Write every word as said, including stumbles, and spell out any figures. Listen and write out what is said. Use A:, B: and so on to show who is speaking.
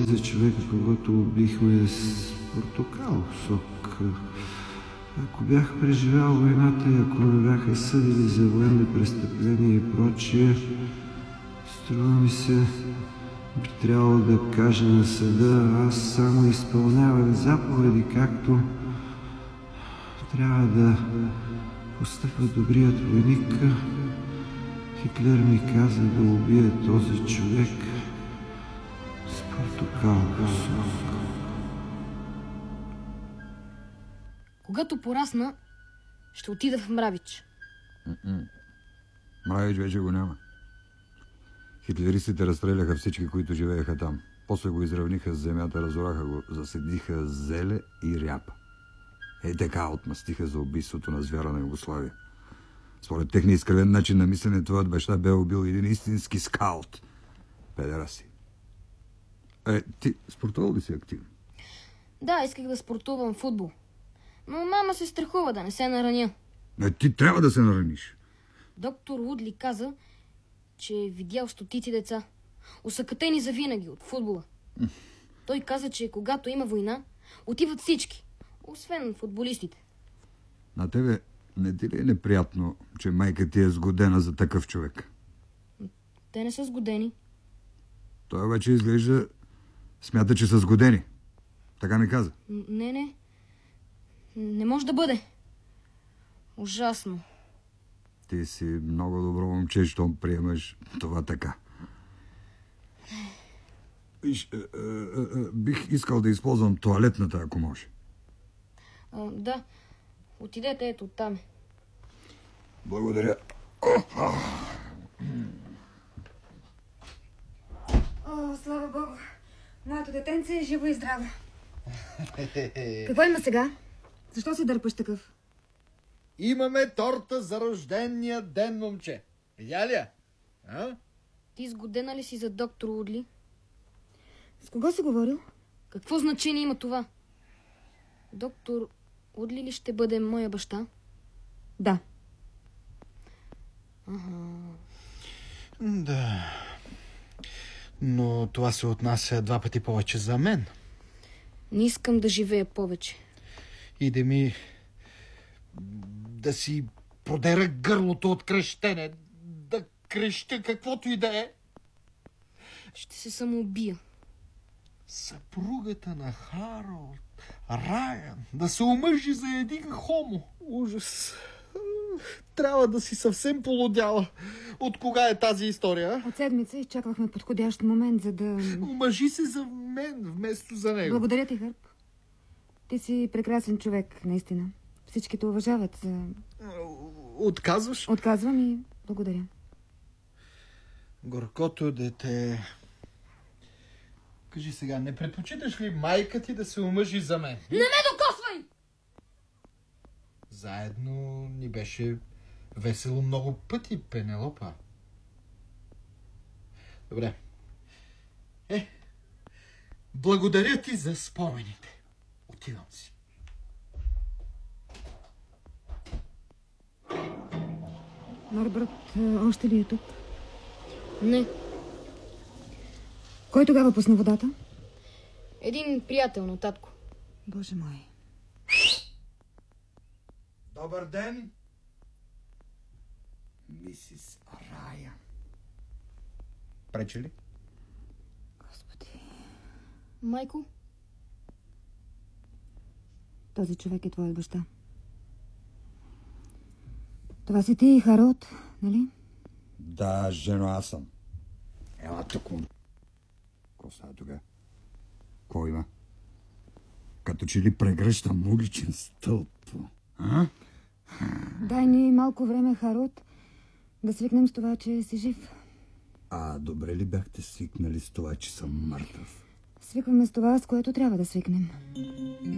A: за човека, когато убихме с портокал сок. Ако бях преживял войната и ако ме бяха съдили за военни престъпления и прочие, струва ми се, би трябвало да кажа на съда, аз само изпълнявах заповеди, както трябва да постъпва добрият войник. Хитлер ми каза да убия този човек с портокалов сок.
B: Когато порасна, ще отида в Мравич.
C: Mm-mm. Мравич вече го няма. Хитлеристите разстреляха всички, които живееха там. После го изравниха с земята, разораха го, заседиха зеле и ряпа. Е така отмъстиха за убийството на звяра на Югославия. Според техния изкривен начин на мислене, твоят баща бе убил един истински скаут. Педераси. Е, ти спортувал ли си активно?
B: Да, исках да спортувам футбол. Но мама се страхува да не се нараня.
C: Е, ти трябва да се нараниш.
B: Доктор Удли каза, че е видял стотици деца, усъкатени завинаги от футбола. Той каза, че когато има война, отиват всички, освен футболистите.
C: На тебе не ти ли е неприятно, че майка ти е сгодена за такъв човек?
B: Те не са сгодени.
C: Той вече изглежда смята, че са сгодени. Така ми каза.
B: Не, не. Не може да бъде. Ужасно.
C: Ти си много добро момче, щом приемаш това така. Виж, е, е, е, бих искал да използвам тоалетната, ако може.
B: А, да. Отидете ето там.
C: Благодаря.
D: О, слава Богу. Моето детенце е живо и здраво. Какво има сега? Защо се дърпаш такъв?
E: Имаме торта за рождения ден, момче. Видя ли я? А?
B: Ти сгодена ли си за доктор Удли?
D: С кого си говорил?
B: Какво значение има това? Доктор Удли ли ще бъде моя баща?
D: Да.
B: Ага.
E: Да. Но това се отнася два пъти повече за мен.
B: Не искам да живея повече.
E: И да ми... да си продера гърлото от крещене. Да крещя каквото и да е.
B: Ще се самоубия.
E: Съпругата на Харолд, Райан, да се омъжи за един хомо. Ужас. Трябва да си съвсем полудяла. От кога е тази история?
D: От седмица изчаквахме подходящ момент, за да...
E: Омъжи се за мен, вместо за него.
D: Благодаря ти, Хърб. Ти си прекрасен човек, наистина. Всички те уважават. За...
E: Отказваш?
D: Отказвам и благодаря.
E: Горкото дете... Кажи сега, не предпочиташ ли майка ти да се омъжи за мен?
B: Не ме докосвай!
E: Заедно ни беше весело много пъти, Пенелопа. Добре. Е, благодаря ти за спомените. Отивам си.
D: Норбърт още ли е тук?
B: Не.
D: Кой тогава пусна водата?
B: Един приятел на татко.
D: Боже мой.
C: Добър ден, мисис Рая. Прече ли?
D: Господи.
B: Майко?
D: Този човек е твоят баща. Това си ти, Харолд, нали?
C: Да, жено, аз съм. Ела тук. Какво става тук? Кой има? Като че ли прегръщам уличен стълб. А?
D: Дай ни малко време, Харолд, да свикнем с това, че си жив.
C: А добре ли бяхте свикнали с това, че съм мъртъв?
D: Свикваме с това, с което трябва да свикнем.